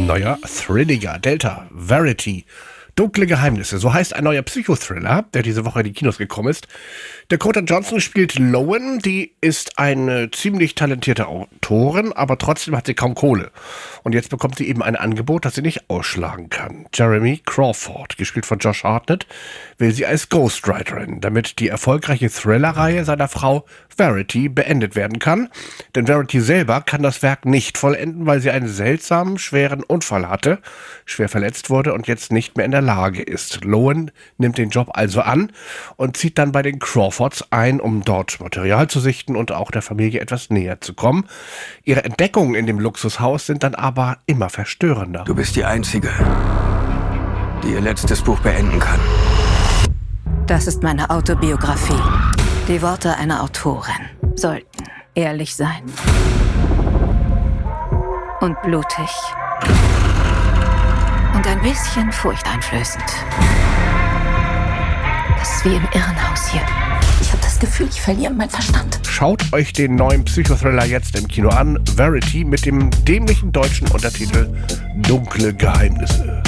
neuer Thriller. Delta, Verity. Dunkle Geheimnisse, so heißt ein neuer Psychothriller, der diese Woche in die Kinos gekommen ist. Dakota Johnson spielt Lowen, die ist eine ziemlich talentierte Autorin, aber trotzdem hat sie kaum Kohle. Und jetzt bekommt sie eben ein Angebot, das sie nicht ausschlagen kann. Jeremy Crawford, gespielt von Josh Hartnett, will sie als Ghostwriterin, damit die erfolgreiche Thriller-Reihe seiner Frau Verity beendet werden kann. Denn Verity selber kann das Werk nicht vollenden, weil sie einen seltsamen, schweren Unfall hatte, schwer verletzt wurde und jetzt nicht mehr in der Lage ist. Lowen nimmt den Job also an und zieht dann bei den Crawfords ein, um dort Material zu sichten und auch der Familie etwas näher zu kommen. Ihre Entdeckungen in dem Luxushaus sind dann aber immer verstörender. Du bist die Einzige, die ihr letztes Buch beenden kann. Das ist meine Autobiografie. Die Worte einer Autorin sollten ehrlich sein und blutig und ein bisschen furchteinflößend. Das ist wie im Irrenhaus hier. Ich habe das Gefühl, ich verliere meinen Verstand. Schaut euch den neuen Psychothriller jetzt im Kino an. Verity mit dem dämlichen deutschen Untertitel Dunkle Geheimnisse.